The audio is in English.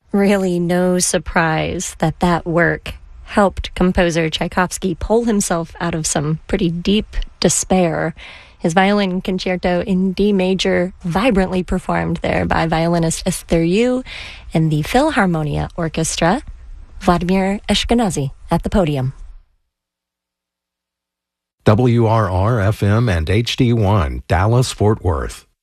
Really no surprise that that work helped composer Tchaikovsky pull himself out of some pretty deep despair. His violin concerto in D major, vibrantly performed there by violinist Esther Yu and the Philharmonia Orchestra, Vladimir Ashkenazy at the podium. WRR-FM and HD1, Dallas, Fort Worth.